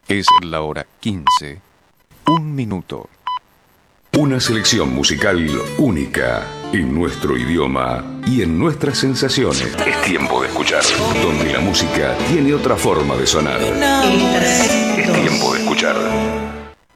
Es la hora 15, un minuto. Una selección musical única en nuestro idioma y en nuestras sensaciones. Es tiempo de escuchar, donde la música tiene otra forma de sonar. Es tiempo de escuchar.